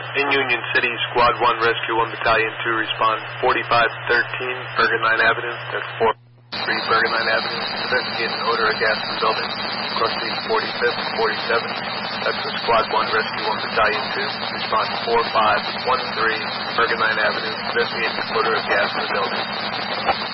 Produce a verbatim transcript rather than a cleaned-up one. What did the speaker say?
In Union City, Squad one, Rescue one, Battalion two, respond forty-five thirteen Bergenline Avenue. That's four three Bergenline Avenue. Investigating odor of gas in the building. Crossing forty-fifth, forty-seventh. That's the Squad one, Rescue one, Battalion two. Respond four five one three Bergenline Avenue. Investigating odor of gas in the building.